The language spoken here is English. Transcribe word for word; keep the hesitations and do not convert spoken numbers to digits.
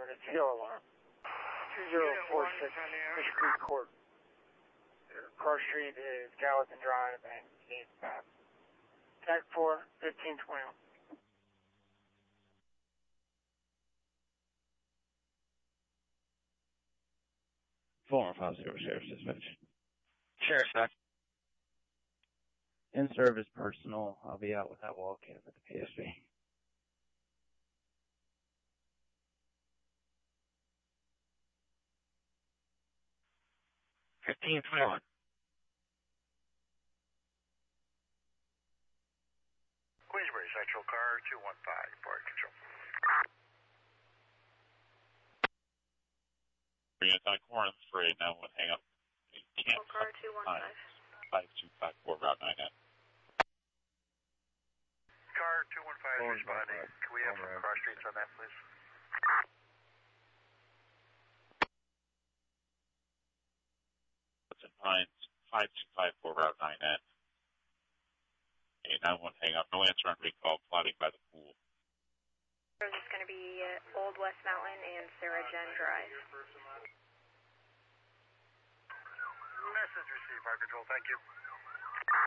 a tail alarm. two zero four six Fish Creek Court. Car Street is Gallatin Drive and Gate Path. Tag four, fifteen twenty-one. four one five zero Sheriff's Dispatch. Sheriff's Dispatch. In service personal. I'll be out with that wall cam at the P S B. fifteen twenty-one. Queensbury Central Car two one five, Port Control. Bring it back Corinth for a now one hang up. Central Car two one five. five two five four Route nine N. Car two one five is responding. Can we have some cross streets on that, please? That's in Pines, five two five four Route nine N. eight nine one hang up. No answer on recall. Plotting by the pool. This is going to be uh, Old West Mountain and Sarah Jen Drive. Message received, Fire Control. Thank you.